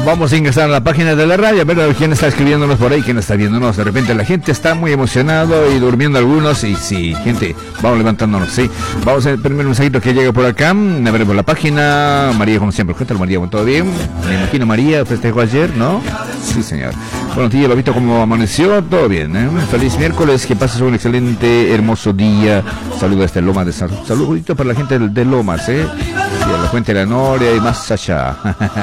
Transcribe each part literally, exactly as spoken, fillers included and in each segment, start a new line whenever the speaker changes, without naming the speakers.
Vamos a ingresar a la página de la radio, a ver quién está escribiéndonos por ahí, quién está viéndonos. De repente la gente está muy emocionado y durmiendo algunos. Y sí, gente, vamos levantándonos, sí. Vamos a ver el primer mensajito que llega por acá. A ver por la página. María, como siempre, ¿qué tal, María? ¿Todo bien? Me imagino, María, festejó ayer, ¿no? Sí, señor. Buenos días, Lobito, ¿cómo amaneció? Todo bien, ¿eh? Feliz miércoles, que pases un excelente, hermoso día. Saludos desde Lomas de San... Saludito para la gente de, de Lomas, ¿eh? Y a la Fuente de la Noria y más allá.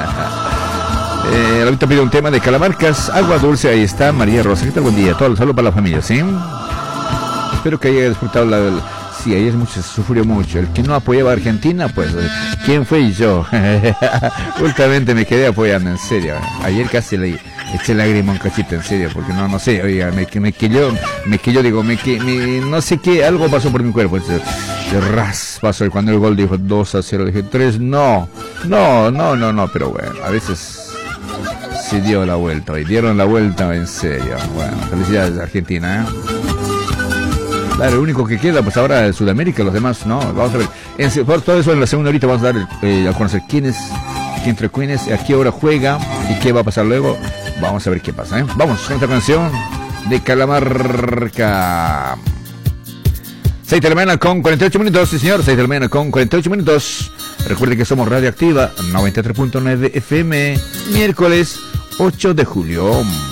Eh, ahorita pido un tema de Calamarcas, agua dulce, ahí está, María Rosa. ¿Qué tal? Buen día, todo saludo para la familia, ¿sí? Espero que haya disfrutado la... Sí, ayer mucho, se sufrió mucho. El que no apoyaba a Argentina, pues, ¿quién fue? Yo. Últimamente me quedé apoyando, en serio. Ayer casi le eché lágrima un cachito, en serio, porque no, no sé, oiga, me, me quilló, me quilló, digo, me, me, no sé qué, algo pasó por mi cuerpo. De ras pasó, y cuando el gol dijo dos a cero, dije tres, no, no, no, no, no, pero bueno, a veces... se dio la vuelta, y dieron la vuelta en serio. Bueno, felicidades Argentina, ¿eh? Claro, el único que queda pues ahora es Sudamérica, los demás no. Vamos a ver, en, por todo eso en la segunda horita vamos a dar eh, a conocer quién es, quién entre quiénes, a qué hora juega y qué va a pasar luego. Vamos a ver qué pasa, ¿eh? Vamos con esta canción de Calamarca. seis de la mañana con cuarenta y ocho minutos, sí señor, seis de la mañana con cuarenta y ocho minutos. Recuerde que somos Radioactiva noventa y tres punto nueve F M, miércoles ocho de julio.